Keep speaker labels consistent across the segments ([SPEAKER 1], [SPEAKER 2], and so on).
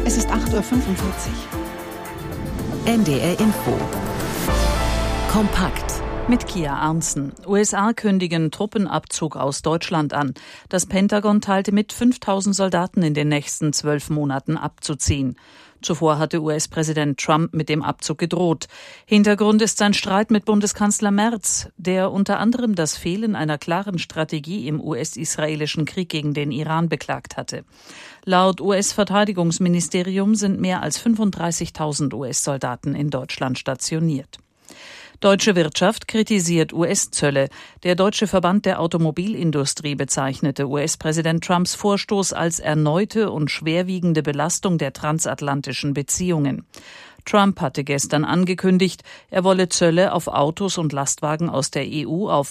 [SPEAKER 1] Es ist 8:45 Uhr.
[SPEAKER 2] NDR Info. Kompakt.
[SPEAKER 3] Mit Kia Arntzen. USA kündigen Truppenabzug aus Deutschland an. Das Pentagon teilte mit, 5.000 Soldaten in den nächsten 12 Monaten abzuziehen. Zuvor hatte US-Präsident Trump mit dem Abzug gedroht. Hintergrund ist sein Streit mit Bundeskanzler Merz, der unter anderem das Fehlen einer klaren Strategie im US-israelischen Krieg gegen den Iran beklagt hatte. Laut US-Verteidigungsministerium sind mehr als 35.000 US-Soldaten in Deutschland stationiert. Deutsche Wirtschaft kritisiert US-Zölle. Der Deutsche Verband der Automobilindustrie bezeichnete US-Präsident Trumps Vorstoß als erneute und schwerwiegende Belastung der transatlantischen Beziehungen. Trump hatte gestern angekündigt, er wolle Zölle auf Autos und Lastwagen aus der EU auf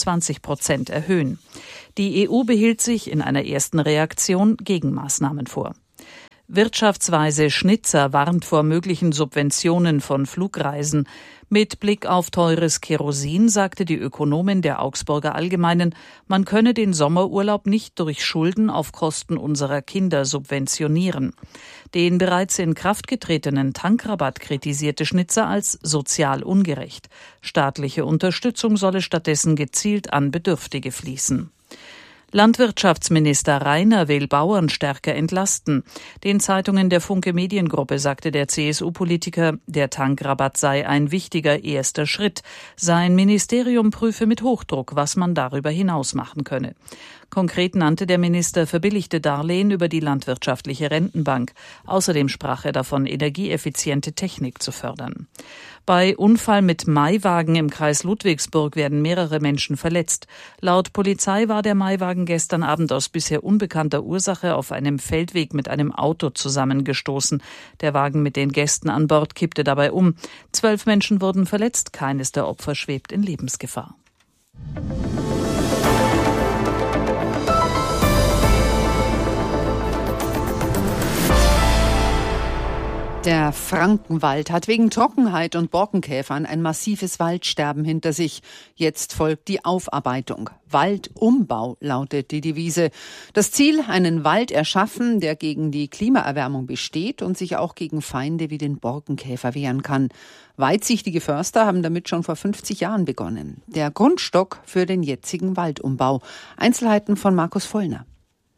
[SPEAKER 3] 25% erhöhen. Die EU behielt sich in einer ersten Reaktion Gegenmaßnahmen vor. Wirtschaftsweise Schnitzer warnt vor möglichen Subventionen von Flugreisen. Mit Blick auf teures Kerosin sagte die Ökonomin der Augsburger Allgemeinen, man könne den Sommerurlaub nicht durch Schulden auf Kosten unserer Kinder subventionieren. Den bereits in Kraft getretenen Tankrabatt kritisierte Schnitzer als sozial ungerecht. Staatliche Unterstützung solle stattdessen gezielt an Bedürftige fließen. Landwirtschaftsminister Rainer will Bauern stärker entlasten. Den Zeitungen der Funke Mediengruppe sagte der CSU-Politiker, der Tankrabatt sei ein wichtiger erster Schritt. Sein Ministerium prüfe mit Hochdruck, was man darüber hinaus machen könne. Konkret nannte der Minister verbilligte Darlehen über die landwirtschaftliche Rentenbank. Außerdem sprach er davon, energieeffiziente Technik zu fördern. Bei Unfall mit Maiwagen im Kreis Ludwigsburg werden mehrere Menschen verletzt. Laut Polizei war der Maiwagen gestern Abend aus bisher unbekannter Ursache auf einem Feldweg mit einem Auto zusammengestoßen. Der Wagen mit den Gästen an Bord kippte dabei um. 12 Menschen wurden verletzt, keines der Opfer schwebt in Lebensgefahr.
[SPEAKER 1] Der Frankenwald hat wegen Trockenheit und Borkenkäfern ein massives Waldsterben hinter sich. Jetzt folgt die Aufarbeitung. Waldumbau lautet die Devise. Das Ziel, einen Wald erschaffen, der gegen die Klimaerwärmung besteht und sich auch gegen Feinde wie den Borkenkäfer wehren kann. Weitsichtige Förster haben damit schon vor 50 Jahren begonnen. Der Grundstock für den jetzigen Waldumbau. Einzelheiten von Markus Vollner.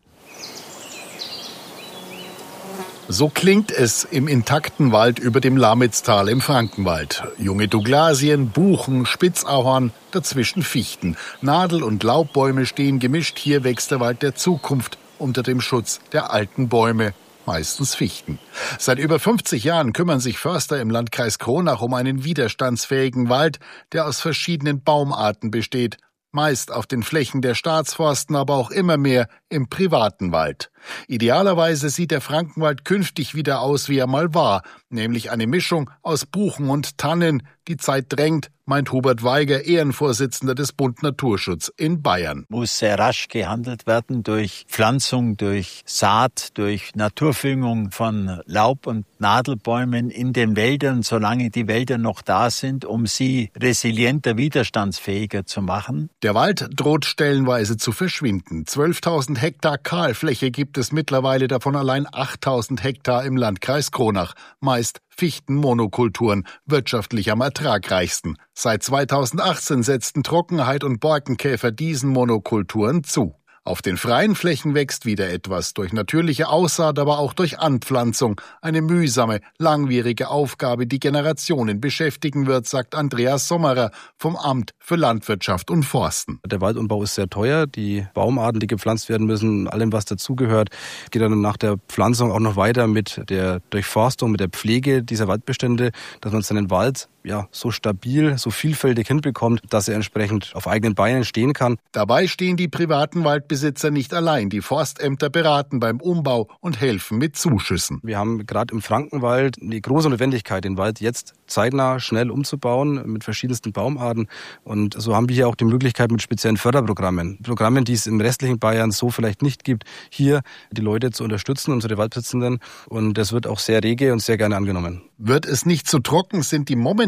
[SPEAKER 4] So klingt es im intakten Wald über dem Lamitztal im Frankenwald. Junge Douglasien, Buchen, Spitzahorn, dazwischen Fichten. Nadel- und Laubbäume stehen gemischt. Hier wächst der Wald der Zukunft unter dem Schutz der alten Bäume, meistens Fichten. Seit über 50 Jahren kümmern sich Förster im Landkreis Kronach um einen widerstandsfähigen Wald, der aus verschiedenen Baumarten besteht. Meist auf den Flächen der Staatsforsten, aber auch immer mehr im privaten Wald. Idealerweise sieht der Frankenwald künftig wieder aus, wie er mal war, nämlich eine Mischung aus Buchen und Tannen. Die Zeit drängt, meint Hubert Weiger, Ehrenvorsitzender des Bund Naturschutz in Bayern.
[SPEAKER 5] Muss sehr rasch gehandelt werden durch Pflanzung, durch Saat, durch Naturfügung von Laub- und Nadelbäumen in den Wäldern, solange die Wälder noch da sind, um sie resilienter, widerstandsfähiger zu machen.
[SPEAKER 4] Der Wald droht stellenweise zu verschwinden. 12.000 Hektar Kahlfläche gibt es mittlerweile, davon allein 8.000 Hektar im Landkreis Kronach. Meist Fichtenmonokulturen, wirtschaftlich am ertragreichsten. Seit 2018 setzten Trockenheit und Borkenkäfer diesen Monokulturen zu. Auf den freien Flächen wächst wieder etwas, durch natürliche Aussaat, aber auch durch Anpflanzung. Eine mühsame, langwierige Aufgabe, die Generationen beschäftigen wird, sagt Andreas Sommerer vom Amt für Landwirtschaft und Forsten.
[SPEAKER 6] Der Waldumbau ist sehr teuer. Die Baumarten, die gepflanzt werden müssen, allem was dazugehört, geht dann nach der Pflanzung auch noch weiter mit der Durchforstung, mit der Pflege dieser Waldbestände, dass man seinen Wald so stabil, so vielfältig hinbekommt, dass er entsprechend auf eigenen Beinen stehen kann.
[SPEAKER 4] Dabei stehen die privaten Waldbesitzer nicht allein. Die Forstämter beraten beim Umbau und helfen mit Zuschüssen.
[SPEAKER 6] Wir haben gerade im Frankenwald eine große Notwendigkeit, den Wald jetzt zeitnah, schnell umzubauen mit verschiedensten Baumarten. Und so haben wir hier auch die Möglichkeit mit speziellen Förderprogrammen, Programmen, die es im restlichen Bayern so vielleicht nicht gibt, hier die Leute zu unterstützen, unsere Waldbesitzenden. Und das wird auch sehr rege und sehr gerne angenommen.
[SPEAKER 4] Wird es nicht zu trocken, sind die momentan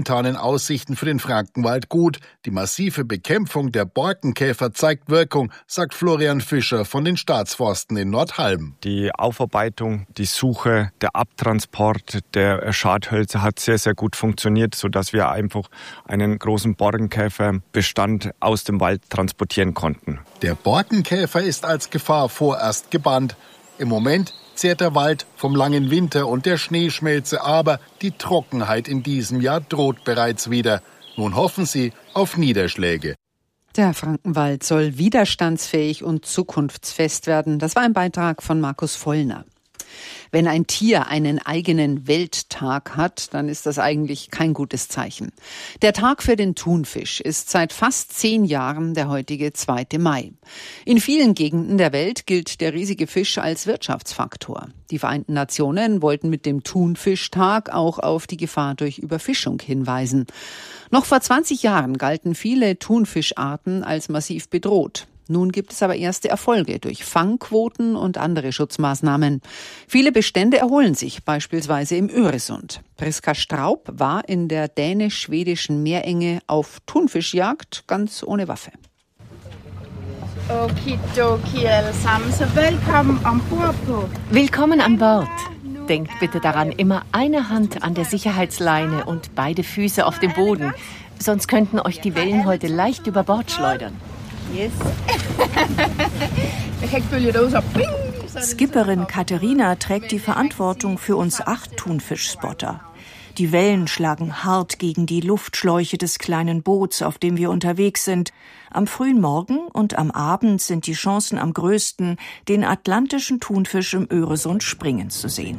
[SPEAKER 4] momentanen Aussichten für den Frankenwald gut. Die massive Bekämpfung der Borkenkäfer zeigt Wirkung, sagt Florian Fischer von den Staatsforsten in Nordhalben.
[SPEAKER 7] Die Aufarbeitung, die Suche, der Abtransport der Schadhölzer hat sehr, sehr gut funktioniert, sodass wir einfach einen großen Borkenkäferbestand aus dem Wald transportieren konnten.
[SPEAKER 4] Der Borkenkäfer ist als Gefahr vorerst gebannt. Im Moment zehrt der Wald vom langen Winter und der Schneeschmelze, aber die Trockenheit in diesem Jahr droht bereits wieder. Nun hoffen sie auf Niederschläge.
[SPEAKER 1] Der Frankenwald soll widerstandsfähig und zukunftsfest werden. Das war ein Beitrag von Markus Vollner. Wenn ein Tier einen eigenen Welttag hat, dann ist das eigentlich kein gutes Zeichen. Der Tag für den Thunfisch ist seit fast 10 Jahren der heutige 2. Mai. In vielen Gegenden der Welt gilt der riesige Fisch als Wirtschaftsfaktor. Die Vereinten Nationen wollten mit dem Thunfischtag auch auf die Gefahr durch Überfischung hinweisen. Noch vor 20 Jahren galten viele Thunfischarten als massiv bedroht. Nun gibt es aber erste Erfolge durch Fangquoten und andere Schutzmaßnahmen. Viele Bestände erholen sich, beispielsweise im Öresund. Priska Straub war in der dänisch-schwedischen Meerenge auf Thunfischjagd, ganz ohne Waffe.
[SPEAKER 8] Okidoki allesamt, so
[SPEAKER 2] Willkommen an Bord. Denkt bitte daran, immer eine Hand an der Sicherheitsleine und beide Füße auf dem Boden. Sonst könnten euch die Wellen heute leicht über Bord schleudern.
[SPEAKER 8] Yes.
[SPEAKER 9] Skipperin Katharina trägt die Verantwortung für uns 8 Thunfischspotter. Die Wellen schlagen hart gegen die Luftschläuche des kleinen Boots, auf dem wir unterwegs sind. Am frühen Morgen und am Abend sind die Chancen am größten, den atlantischen Thunfisch im Öresund springen zu sehen.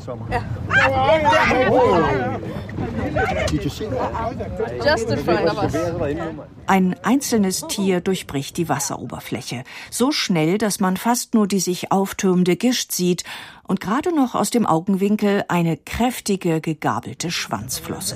[SPEAKER 9] Ein einzelnes Tier durchbricht die Wasseroberfläche. So schnell, dass man fast nur die sich auftürmende Gischt sieht und gerade noch aus dem Augenwinkel eine kräftige, gegabelte Schwanzflosse.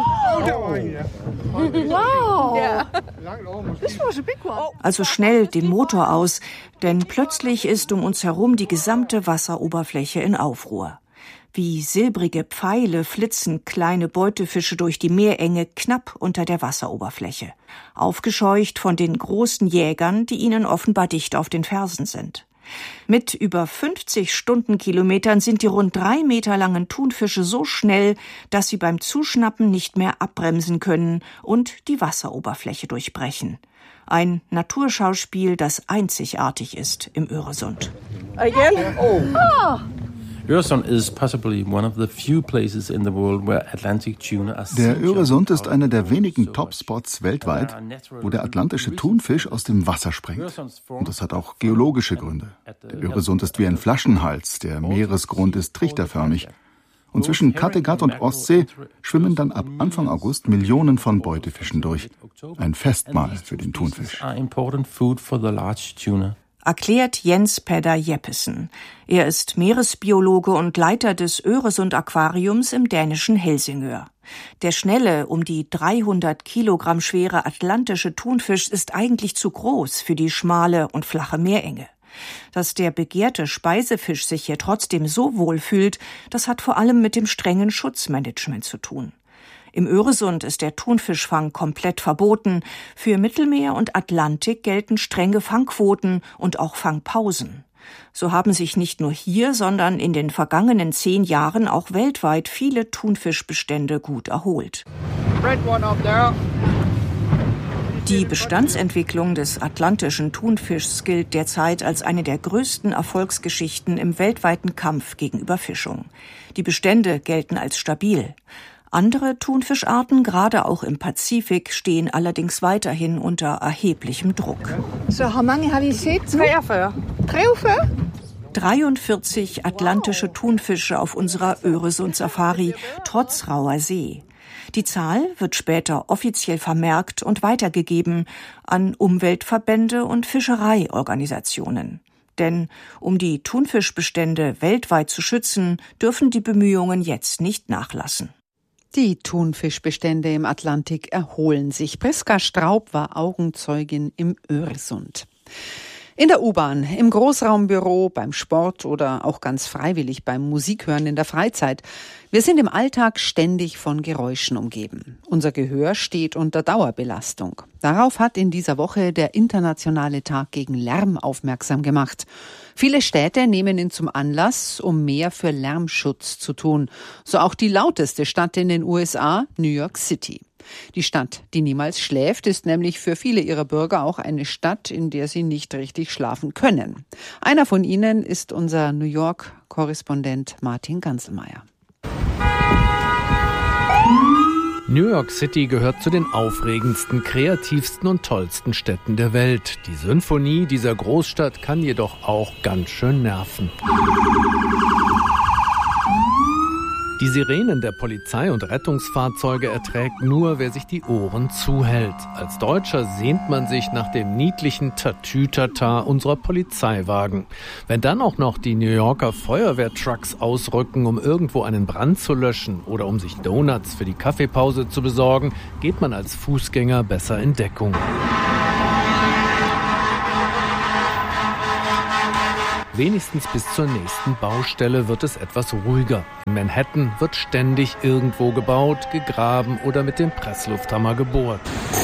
[SPEAKER 9] Also schnell den Motor aus, denn plötzlich ist um uns herum die gesamte Wasseroberfläche in Aufruhr. Wie silbrige Pfeile flitzen kleine Beutefische durch die Meerenge knapp unter der Wasseroberfläche, aufgescheucht von den großen Jägern, die ihnen offenbar dicht auf den Fersen sind. Mit über 50 Stundenkilometern sind die rund 3 Meter langen Thunfische so schnell, dass sie beim Zuschnappen nicht mehr abbremsen können und die Wasseroberfläche durchbrechen. Ein Naturschauspiel, das einzigartig ist im Öresund.
[SPEAKER 10] Der Öresund ist einer der wenigen Topspots weltweit, wo der atlantische Thunfisch aus dem Wasser springt. Und das hat auch geologische Gründe. Der Öresund ist wie ein Flaschenhals, der Meeresgrund ist trichterförmig. Und zwischen Kattegat und Ostsee schwimmen dann ab Anfang August Millionen von Beutefischen durch. Ein Festmahl für den Thunfisch.
[SPEAKER 9] Erklärt Jens Peder Jeppesen. Er ist Meeresbiologe und Leiter des Öresund-Aquariums im dänischen Helsingør. Der schnelle, um die 300 Kilogramm schwere atlantische Thunfisch ist eigentlich zu groß für die schmale und flache Meerenge. Dass der begehrte Speisefisch sich hier trotzdem so wohl fühlt, das hat vor allem mit dem strengen Schutzmanagement zu tun. Im Öresund ist der Thunfischfang komplett verboten. Für Mittelmeer und Atlantik gelten strenge Fangquoten und auch Fangpausen. So haben sich nicht nur hier, sondern in den vergangenen 10 Jahren auch weltweit viele Thunfischbestände gut erholt. Die Bestandsentwicklung des atlantischen Thunfischs gilt derzeit als eine der größten Erfolgsgeschichten im weltweiten Kampf gegen Überfischung. Die Bestände gelten als stabil. Andere Thunfischarten, gerade auch im Pazifik, stehen allerdings weiterhin unter erheblichem Druck.
[SPEAKER 8] So, how many have you seen?
[SPEAKER 9] 43 atlantische Thunfische auf unserer Öresund-Safari, trotz rauer See. Die Zahl wird später offiziell vermerkt und weitergegeben an Umweltverbände und Fischereiorganisationen. Denn um die Thunfischbestände weltweit zu schützen, dürfen die Bemühungen jetzt nicht nachlassen.
[SPEAKER 1] Die Thunfischbestände im Atlantik erholen sich. Priska Straub war Augenzeugin im Öresund. In der U-Bahn, im Großraumbüro, beim Sport oder auch ganz freiwillig beim Musikhören in der Freizeit. Wir sind im Alltag ständig von Geräuschen umgeben. Unser Gehör steht unter Dauerbelastung. Darauf hat in dieser Woche der Internationale Tag gegen Lärm aufmerksam gemacht. Viele Städte nehmen ihn zum Anlass, um mehr für Lärmschutz zu tun. So auch die lauteste Stadt in den USA, New York City. Die Stadt, die niemals schläft, ist nämlich für viele ihrer Bürger auch eine Stadt, in der sie nicht richtig schlafen können. Einer von ihnen ist unser New York-Korrespondent Martin Ganselmeier.
[SPEAKER 11] New York City gehört zu den aufregendsten, kreativsten und tollsten Städten der Welt. Die Sinfonie dieser Großstadt kann jedoch auch ganz schön nerven. Die Sirenen der Polizei und Rettungsfahrzeuge erträgt nur, wer sich die Ohren zuhält. Als Deutscher sehnt man sich nach dem niedlichen Tatütata unserer Polizeiwagen. Wenn dann auch noch die New Yorker Feuerwehrtrucks ausrücken, um irgendwo einen Brand zu löschen oder um sich Donuts für die Kaffeepause zu besorgen, geht man als Fußgänger besser in Deckung. Wenigstens bis zur nächsten Baustelle wird es etwas ruhiger. In Manhattan wird ständig irgendwo gebaut, gegraben oder mit dem Presslufthammer gebohrt.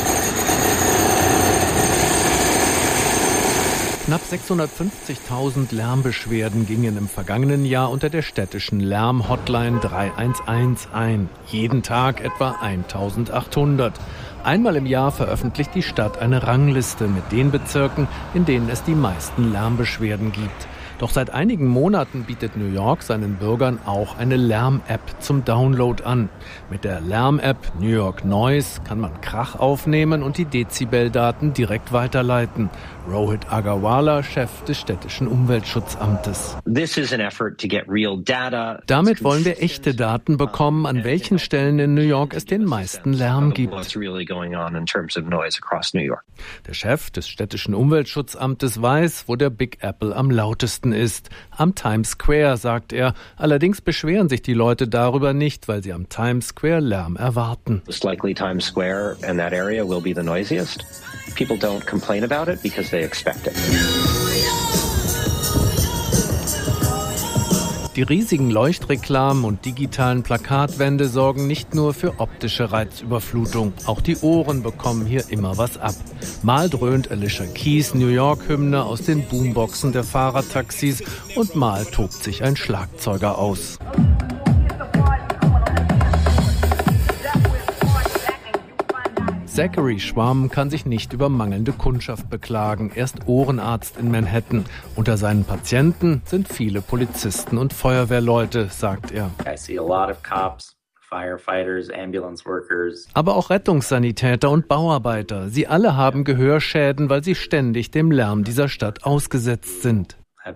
[SPEAKER 11] Knapp 650.000 Lärmbeschwerden gingen im vergangenen Jahr unter der städtischen Lärm-Hotline 311 ein. Jeden Tag etwa 1.800. Einmal im Jahr veröffentlicht die Stadt eine Rangliste mit den Bezirken, in denen es die meisten Lärmbeschwerden gibt. Doch seit einigen Monaten bietet New York seinen Bürgern auch eine Lärm-App zum Download an. Mit der Lärm-App New York Noise kann man Krach aufnehmen und die Dezibeldaten direkt weiterleiten. Rohit Agarwala, Chef des städtischen Umweltschutzamtes. Damit wollen wir echte Daten bekommen, an welchen Stellen in New York es den meisten Lärm gibt. Der Chef des städtischen Umweltschutzamtes weiß, wo der Big Apple am lautesten ist. Am Times Square, sagt er. Allerdings beschweren sich die Leute darüber nicht, weil sie am Times Square Lärm erwarten.
[SPEAKER 12] Times Square and that area will be the noisiest. People don't complain about it because they expect it.
[SPEAKER 11] Die riesigen Leuchtreklamen und digitalen Plakatwände sorgen nicht nur für optische Reizüberflutung. Auch die Ohren bekommen hier immer was ab. Mal dröhnt Alicia Keys New York-Hymne aus den Boomboxen der Fahrradtaxis und mal tobt sich ein Schlagzeuger aus. Zachary Schwamm kann sich nicht über mangelnde Kundschaft beklagen. Er ist Ohrenarzt in Manhattan. Unter seinen Patienten sind viele Polizisten und Feuerwehrleute, sagt er. Aber auch Rettungssanitäter und Bauarbeiter. Sie alle haben Gehörschäden, weil sie ständig dem Lärm dieser Stadt ausgesetzt sind.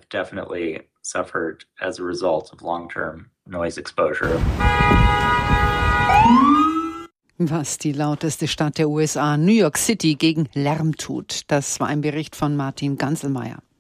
[SPEAKER 1] Was die lauteste Stadt der USA, New York City, gegen Lärm tut. Das war ein Bericht von Martin Ganselmeier.